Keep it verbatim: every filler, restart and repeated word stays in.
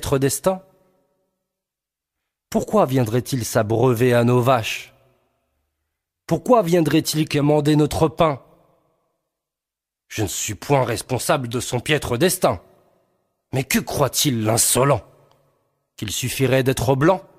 piètre destin? Pourquoi viendrait-il s'abreuver à nos vaches? Pourquoi viendrait-il quémander notre pain? Je ne suis point responsable de son piètre destin. Mais que croit-il, l'insolent? Qu'il suffirait d'être blanc